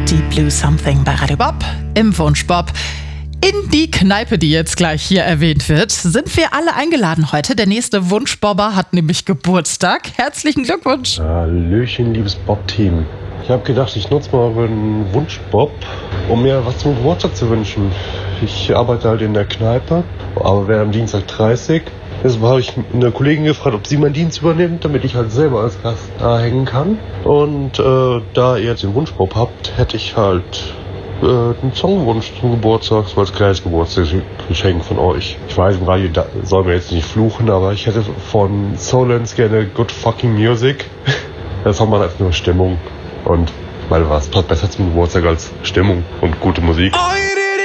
Deep Blue Something bei Radio Bob im Wunschbob. In die Kneipe, die jetzt gleich hier erwähnt wird, sind wir alle eingeladen heute. Der nächste Wunschbobber hat nämlich Geburtstag. Herzlichen Glückwunsch. Hallöchen, liebes Bob-Team. Ich habe gedacht, ich nutze mal einen Wunschbob, um mir was zum Geburtstag zu wünschen. Ich arbeite halt in der Kneipe, aber wäre am Dienstag 30. Deshalb habe ich eine Kollegin gefragt, ob sie meinen Dienst übernimmt, damit ich halt selber als Gast da hängen kann. Und da ihr jetzt den Wunschbob habt, hätte ich halt einen Songwunsch zum Geburtstag, so als kleines Geburtstagsgeschenk von euch. Ich weiß, im Radio soll mir jetzt nicht fluchen, aber ich hätte von Solence gerne Good Fucking Music. Das hat man als nur Stimmung. Und ich meine, was passt besser zum Geburtstag als Stimmung und gute Musik? Oh,